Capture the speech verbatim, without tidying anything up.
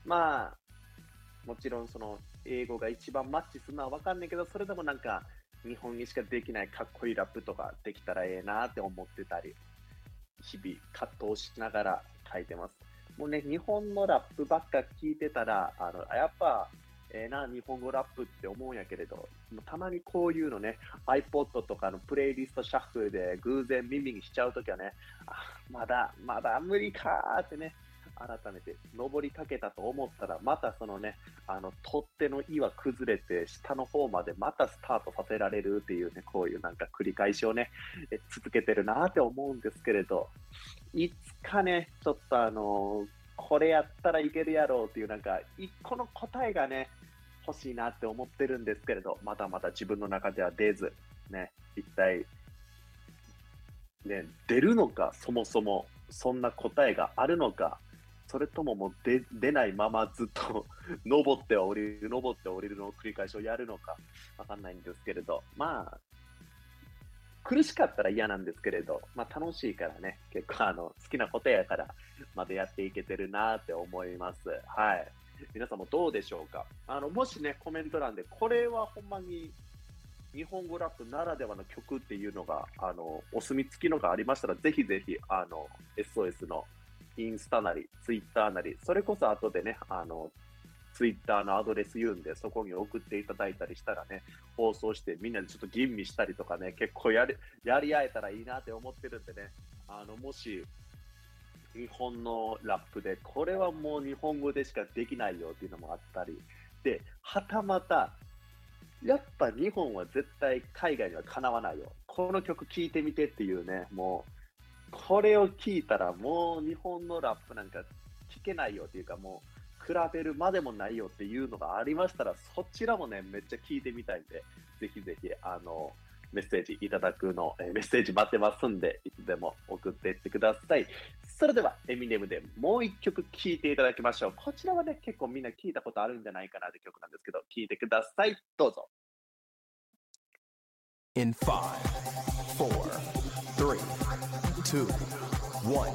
まあ、もちろんその英語が一番マッチするのはわかんないけど、それでもなんか日本にしかできないかっこいいラップとかできたらええなって思ってたり、日々葛藤しながら書いてます。もうね、日本のラップばっか聞いてたら、あの、やっぱ、ええな、日本語ラップって思うんやけれど、もうたまにこういうのね、iPod とかのプレイリストシャッフルで偶然耳にしちゃうときはね、あ、まだ、まだ無理かーってね、改めて登りかけたと思ったら、またそのね、あの、取っ手の岩崩れて、下の方までまたスタートさせられるっていうね、こういうなんか繰り返しをね、え続けてるなって思うんですけれど、いつかね、ちょっとあのーこれやったらいけるやろうっていうなんか、一個の答えがね、欲しいなって思ってるんですけれど、まだまだ自分の中では出ず、ね、一体、ね、出るのか、そもそも、そんな答えがあるのか、それとももう出出ないままずっと登っては降りる、登っては降りるの繰り返しをやるのか、わかんないんですけれど、まあ、苦しかったら嫌なんですけれど、まあ楽しいからね、結構あの、好きなことやから、まだやっていけてるなって思います。はい。皆さんもどうでしょうか。あの、もしね、コメント欄で、これはほんまに日本語ラップならではの曲っていうのが、あの、お墨付きのがありましたら、ぜひぜひ、あの、エスオーエス のインスタなり、ツイッターなり、それこそ後でね、あの、ツイッターのアドレス言うんで、そこに送っていただいたりしたらね、放送してみんなでちょっと吟味したりとかね、結構やり、やり合えたらいいなって思ってるんでね、あの、もし、日本のラップで、これはもう日本語でしかできないよっていうのもあったり、で、はたまた、やっぱ日本は絶対海外にはかなわないよ。この曲聴いてみてっていうね、もう、これを聞いたらもう日本のラップなんか聞けないよっていうかもう、比べるまでもないよっていうのがありましたら、そちらもね、めっちゃ聞いてみたいんで、ぜひぜひ、あの、メッセージいただくの、えーメッセージ待ってますんで、いつでも送っていってください。それでは、エミネムでもう一曲聴いていただきましょう。こちらはね、結構みんな聞いたことあるんじゃないかなって曲なんですけど、聴いてください。どうぞ。 In five, four, three, two, one.